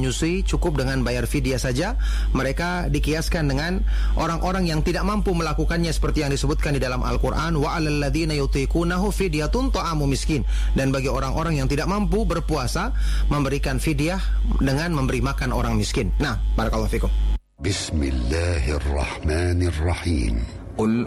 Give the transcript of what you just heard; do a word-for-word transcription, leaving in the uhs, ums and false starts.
menyusui, cukup dengan bayar fidyah saja. Mereka dikiaskan dengan orang-orang yang tidak mampu melakukannya seperti yang disebutkan di dalam Al-Quran, wa 'alal ladzina yutiqunahu fidyatun ta'amu miskin. Dan bagi orang-orang yang tidak mampu berpuasa, memberikan fidyah dengan memberi makan orang miskin. Nah, barakallahu fikum. Bismillahirrahmanirrahim. Qul